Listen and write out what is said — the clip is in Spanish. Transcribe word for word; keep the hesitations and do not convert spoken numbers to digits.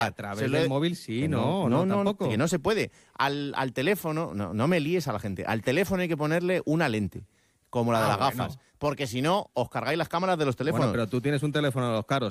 A través Se lo he- del móvil sí, Que no, no, tampoco. que no se puede. Al, al teléfono, no, no me líes a la gente, al teléfono hay que ponerle una lente, como la de Ah, las bueno. gafas, porque si no, os cargáis las cámaras de los teléfonos. Bueno, pero tú tienes un teléfono de los caros.